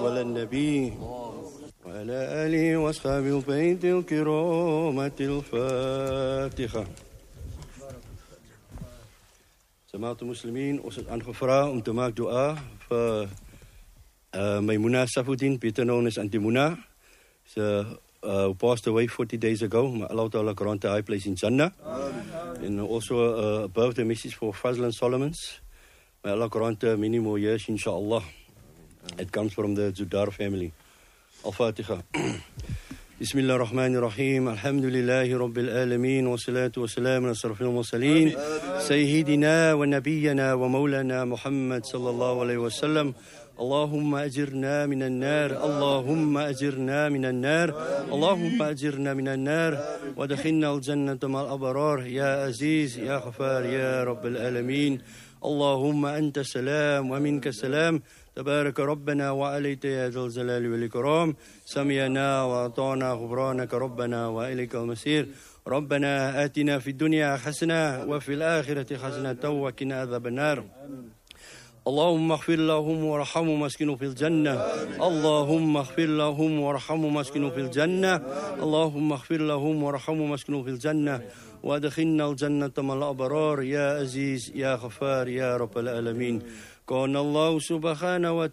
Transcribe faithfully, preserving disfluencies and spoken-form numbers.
وعلى النبي وعلى آله وأصحابه وبيته الكرامة الفاتحة. Jemaat muslimin, ons is aangevra om te maak dua vir uh, Maimuna Safuddin, better known as Auntie Muna. She uh, who passed away forty days ago. May Allah Ta'ala grant a high place in Jannah. And also uh, above the message for Fazlan Solomons. May Allah grant uh, many more years, inshallah. It comes from the Zudar family. Al-Fatiha. بسم الله الرحمن الرحيم الحمد لله رب العالمين والصلاة والسلام على أشرف المرسلين سيدنا ونبينا ومولانا محمد صلى الله عليه وسلم اللهم أجرنا من النار اللهم أجرنا من النار اللهم أجرنا من النار ودخلنا الجنة مع الأبرار يا عزيز يا غفار يا رب العالمين اللهم أنت السلام ومنك السلام تبارك ربنا وعليك يا ذا الجلال والإكرام سمعنا وأطعنا غفرانك ربنا وإليك المصير ربنا آتنا في الدنيا حسنة وفي الآخرة حسنة وقنا عذاب النار اللهم اغفر لهم وارحمهم واسكنهم في الجنة اللهم اغفر لهم وارحمهم واسكنهم في الجنة اللهم اغفر لهم وارحمهم واسكنهم في الجنة وادخلنا الجنة مع الأبرار يا عزيز يا غفار يا رب العالمين كان الله سبحانه وتعالى